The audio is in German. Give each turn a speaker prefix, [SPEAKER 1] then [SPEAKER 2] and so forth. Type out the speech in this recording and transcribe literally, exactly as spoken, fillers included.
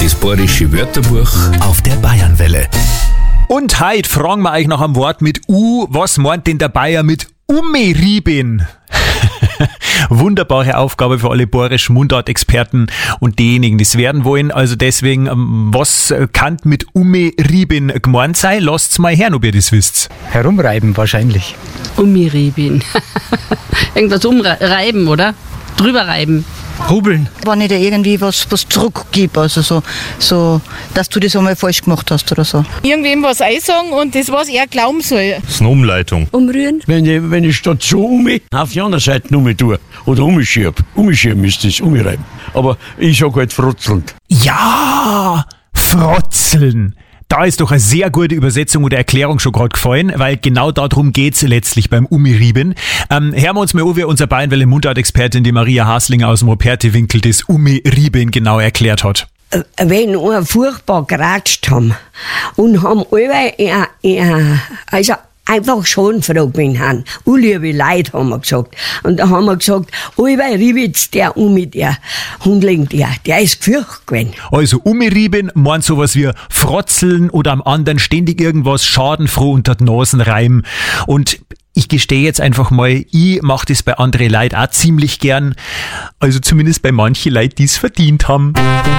[SPEAKER 1] Das bayerische Wörterbuch
[SPEAKER 2] auf der Bayernwelle.
[SPEAKER 3] Und heute fragen wir euch nach einem Wort mit U. Was meint denn der Bayer mit umerieben? Wunderbare Aufgabe für alle bayerischen Mundartexperten und diejenigen, die es werden wollen. Also deswegen, was kann mit umerieben gemeint sein? Lasst's mal her, ob ihr das wisst.
[SPEAKER 4] Herumreiben wahrscheinlich.
[SPEAKER 5] Umirieben. Irgendwas umreiben, oder? Drüber reiben.
[SPEAKER 4] Hobeln.
[SPEAKER 6] Wenn ich dir irgendwie was, was zurückgib, also so, so, dass du das einmal falsch gemacht hast oder so.
[SPEAKER 7] Irgendwem was einsagen und das, was er glauben soll.
[SPEAKER 8] Das ist eine Umleitung.
[SPEAKER 9] Umrühren. Wenn ich, wenn ich statt so um auf die andere Seite um tue oder umschiebe. Umschieben ist das, umreiben. Aber ich sag halt frotzeln.
[SPEAKER 3] Ja, frotzeln. Da ist doch eine sehr gute Übersetzung oder Erklärung schon gerade gefallen, weil genau darum geht's letztlich beim Umirieben. Ähm, hören wir uns mal an, wie unser Bayernwelle Mundartexpertin, die Maria Haslinger aus dem Ruperti-Winkel, das Umirieben genau erklärt hat.
[SPEAKER 10] Wenn wir furchtbar geratscht haben und haben alle, äh, äh, also einfach schon gefragt, wenn han. Unliebe Leute, haben wir gesagt. Und da haben wir gesagt, allweil riebt's der um mit der Hundling, der, der ist gefürcht gewesen.
[SPEAKER 3] Also umrieben meint sowas wie frotzeln oder am anderen ständig irgendwas schadenfroh unter die Nasen reiben. Und ich gestehe jetzt einfach mal, ich mache das bei anderen Leuten auch ziemlich gern. Also zumindest bei manchen Leuten, die es verdient haben.